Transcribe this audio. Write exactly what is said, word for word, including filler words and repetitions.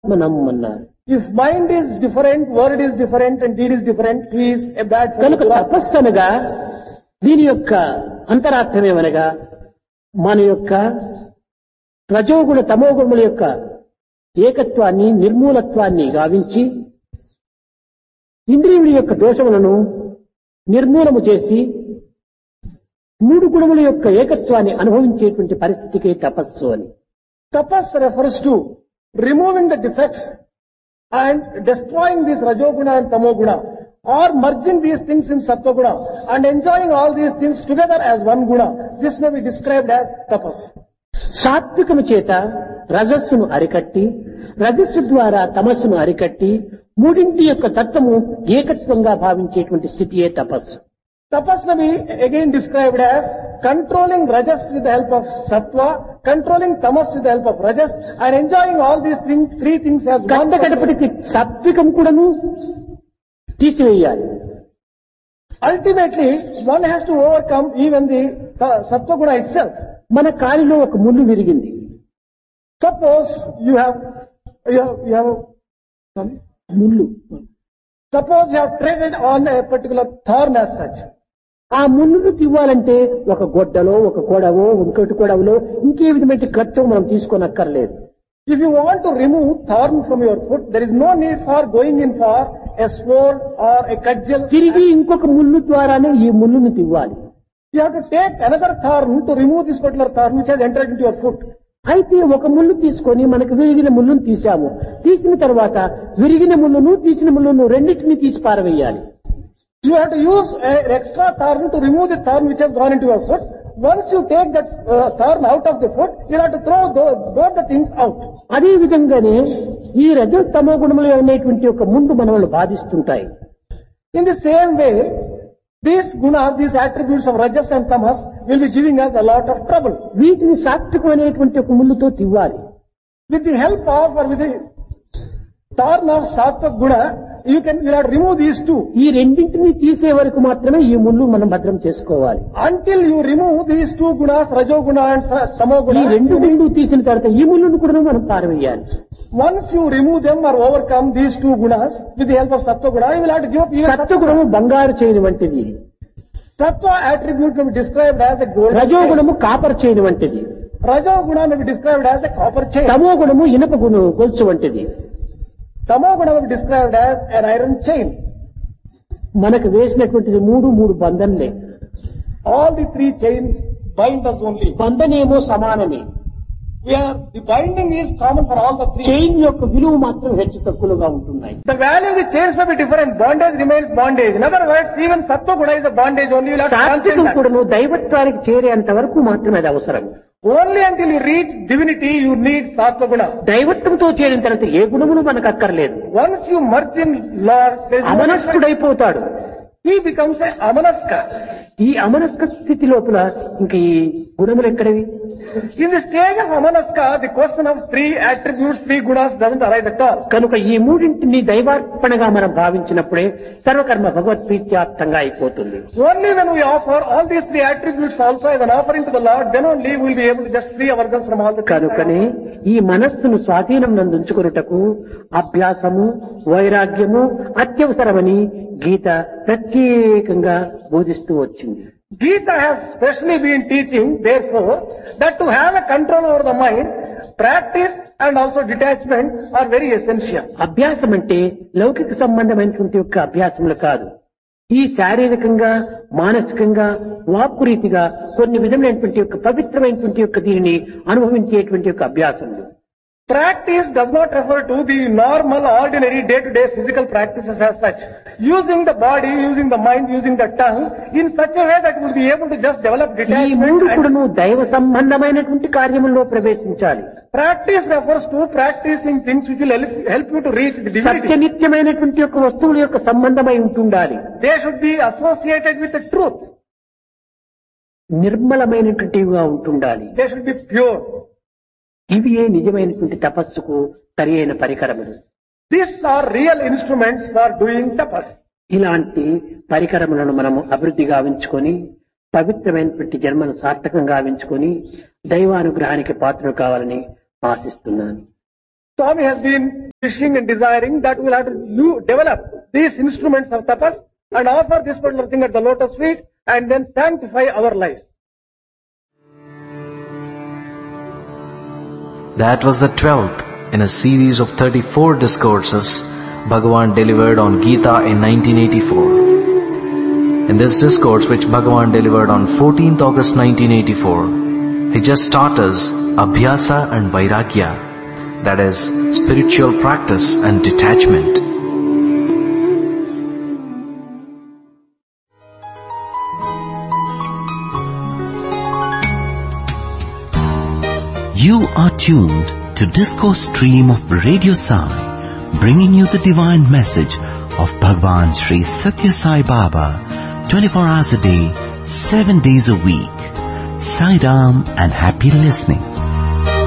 మనం అన్నారు. If mind is different, word is different and deed is different, he is a bad కనుక fellow. తపస్సు అనగా దీని యొక్క అంతరార్థం ఏమనగా మన యొక్క రజోగుణ తమోగుణముల యొక్క ఏకత్వాన్ని నిర్మూలత్వాన్ని గావించి ఇంద్రియముల యొక్క దోషములను నిర్మూలము చేసి మూడు గుణముల యొక్క ఏకత్వాన్ని అనుభవించేటువంటి పరిస్థితికి తపస్సు అని. Tapas refers to removing the defects and destroying this Rajoguna and Tamoguna, or merging these things in Sattva-guna and enjoying all these things together as one guna. This may be described as tapas. సాత్వికము చేత రజస్సును అరికట్టి రజస్సు ద్వారా తమస్సును అరికట్టి మూడింటి యొక్క తత్వము ఏకత్వంగా భావించేటువంటి స్థితియే తపస్సు. Tapas may be again described as controlling rajas with the help of sattva, controlling tamas with the help of rajas, and enjoying all these things, three things as one. గంటగడపటికి సాత్వికం కూడాను తీసివేయాలి. Ultimately, one has to overcome even the uh, sattva guna itself. మన కాలిలో ఒక ముళ్ళు విరిగింది. Suppose you have, you have, you have sorry? ముళ్ళు Suppose you have treaded on a particular thorn as such. ఆ ముళ్ళును తివ్వాలంటే ఒక గొడ్డలో ఒక కొడవో ఇంకోటి కొడవలో ఇంకే విధమైన కట్టో మనం తీసుకోనక్కర్లేదు. If you want to remove thorn from your foot, there is no need for going in for a sword or a cudgel. తిరిగి ఇంకొక ముళ్ళు ద్వారానే ఈ ముళ్ళును తివ్వాలి. You have to take another thorn to remove this particular thorn which has entered into your foot. అయితే ఒక ముళ్ళు తీసుకొని మనకు విరిగిన ముళ్ళును తీసాము. తీసిన తర్వాత విరిగిన ముళ్ళును తీసిన ముళ్ళును రెండింటిని తీసి పారవేయాలి. You have to use an extra thorn to remove the thorn which has gone into your foot. Once you take that uh, thorn out of the foot, you have to throw those, both the things out. అదే విధంగానే ఈ రజో తమో గుణములు అనేటువంటి ఒక ముందు మనల్ని బాధిస్తుంటాయి. In the same way, these gunas, these attributes of rajas and tamas will be giving us a lot of trouble. వీటిని సాత్వికం అనేటువంటి ఒక ముళ్ళుతో తివ్వాలి. With the help of or with the thorn of sattva guna, you can you have to remove these two. ఈ రెండింటిని తీసే వరకు మాత్రమే ఈ ముళ్ళు మనం భద్రం చేసుకోవాలి. Until you remove these two gunas, rajoguna and tamo ఈ guna, రెండు ముళ్ళు తీసిన తర్వాత ఈ ముళ్ళును కూడా మనం పారవేయాలి. once you remove them or overcome these two gunas with the help of sattva guna, you will have to give up even సత్వగుణము బంగారు చేయని వంటిది. sattva attribute may be described as a gold. రజోగుణము కాపర్ చేయని వంటిది. Rajoguna may be described as a copper chain. తమో గుణము ఇనుప గుణము గొలుసు వంటిది. Tamo guna may be described as an iron chain. మనకు వేసినటువంటిది మూడు మూడు బంధనలే. All the three chains bind us only. బంధనేమో సమానమే. We are, the binding is common for all the three. Chain యొక్క విలువ మాత్రం హెచ్చు తక్కువగా ఉంటున్నాయి. The value of the chains may be different. Bondage remains bondage. In other words, even sattva guna is a bondage only. You will have to సాత్వికం transcend that. కూడాను దైవత్వానికి చేరేంత వరకు మాత్రమే అది అవసరం. Only until you reach divinity, you need sattva guna. దైవత్వంతో చేరిన తర్వాత ఏ గుణమును మనకు అక్కర్లేదు. Once you merge in Lord, there is no difference. అమనస్కుడైపోతాడు. He becomes a amanaska. ఈ అమనస్క స్థితి లోపల ఇంక ఈ గుణములు ఎక్కడవి? In the stage of amanaska, the question of three attributes, three gunas doesn't arise at all. కనుక ఈ మూడింటిని దైవార్పణగా మనం భావించినప్పుడే సర్వకర్మ భగవత్ప్రీత్యార్థంగా అయిపోతుంది. Only when we offer all these three attributes also as an offering to the Lord, then only we will be able to just free ourselves from all the things. కనుకనే ఈ మనస్సును స్వాధీనం నందుంచుకొనుటకు అభ్యాసము వైరాగ్యము అత్యవసరమని గీత ప్రత్యేకంగా బోధిస్తూ వచ్చింది. Gita has specially been teaching, therefore, that to have a control over the mind, practice and also detachment are very essential. అభ్యాసం అంటే లౌకిక సంబంధమైనటువంటి యొక్క అభ్యాసములు కాదు. ఈ శారీరకంగా మానసికంగా వాక్కు రీతిగా కొన్ని విధమైనటువంటి యొక్క పవిత్రమైనటువంటి యొక్క దీనిని అనుభవించేటువంటి యొక్క అభ్యాసములు. Practice does not refer to the normal, ordinary, day-to-day physical practices as such. Using the body, using the mind, using the tongue in such a way that we will be able to just develop ఈ detachment. మూడు And కూడాను దైవ సంబంధమైనటువంటి కార్యముల్లో ప్రవేశించాలి. practice refers to practicing things which will help, help you to reach the divinity. సత్యనిత్యమైనటువంటి యొక్క వస్తువుల యొక్క సంబంధమై ఉంటుండాలి. They should be associated with the truth. నిర్మలమైనటువంటివిగా ఉంటుండాలి. They should be pure. ఇవి ఏ నిజమైనటువంటి తపస్సుకు సరి అయిన పరికరములు. These are real instruments for doing tapas. ఇలాంటి పరికరములను మనము అభివృద్ధి గావించుకొని పవిత్రమైనటువంటి జన్మను సార్థకంగా గావించుకొని దైవానుగ్రహానికి పాత్రలు కావాలని ఆశిస్తున్నాను. Swami has been wishing and desiring that we will have to u- develop these instruments of tapas and offer this particular thing at the lotus feet and then sanctify our lives. That was the twelfth in a series of thirty-four discourses Bhagavan delivered on Gita in nineteen eighty-four. In this discourse, which Bhagavan delivered on fourteenth August nineteen eighty-four, he just taught us Abhyasa and Vairagya, that is, spiritual practice and detachment. You are tuned to Discourse Stream of Radio Sai, bringing you the divine message of Bhagwan Sri Satya Sai Baba, twenty-four hours a day, seven days a week. Sai Ram and happy listening.